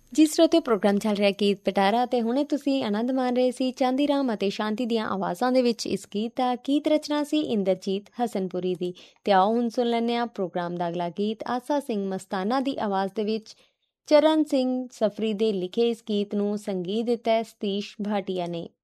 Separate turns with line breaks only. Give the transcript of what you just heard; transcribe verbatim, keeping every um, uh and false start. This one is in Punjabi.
ਜੀ ਸਰੋਤਿਓ, ਪ੍ਰੋਗਰਾਮ ਚੱਲ ਰਿਹਾ ਗੀਤ ਪਿਟਾਰਾ ਅਤੇ ਹੁਣੇ ਤੁਸੀਂ ਆਨੰਦ ਮਾਣ ਰਹੇ ਸੀ ਚਾਂਦੀ ਰਾਮ ਅਤੇ ਸ਼ਾਂਤੀ ਦੀਆਂ ਆਵਾਜ਼ਾਂ ਦੇ ਵਿੱਚ ਇਸ ਗੀਤ ਦਾ। ਗੀਤ ਰਚਨਾ ਸੀ ਇੰਦਰਜੀਤ ਹਸਨਪੁਰੀ ਦੀ। ਤੇ ਆਓ ਹੁਣ ਸੁਣ ਲੈਂਦੇ ਹਾਂ ਪ੍ਰੋਗਰਾਮ ਦਾ ਅਗਲਾ ਗੀਤ ਆਸਾ ਸਿੰਘ ਮਸਤਾਨਾ ਦੀ ਆਵਾਜ਼ ਦੇ ਵਿੱਚ। ਚਰਨ ਸਿੰਘ ਸਫਰੀ ਦੇ ਲਿਖੇ ਇਸ ਗੀਤ ਨੂੰ ਸੰਗੀਤ ਦਿੱਤਾ ਸਤੀਸ਼ ਭਾਟੀਆ ਨੇ।